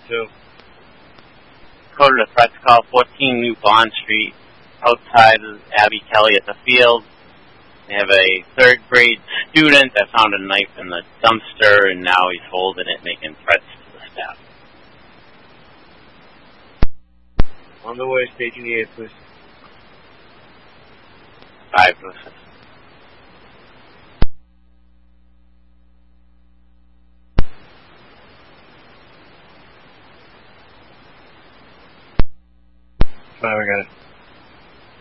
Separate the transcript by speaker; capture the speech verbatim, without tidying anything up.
Speaker 1: Two.
Speaker 2: Code to the threats call, fourteen New Bond Street, outside of Abby Kelly at the field. They have a third grade student that found a knife in the dumpster, and now he's holding it, making threats to the staff.
Speaker 1: On the way, staging the eight, please.
Speaker 2: Five to assist.
Speaker 1: Five, I got it.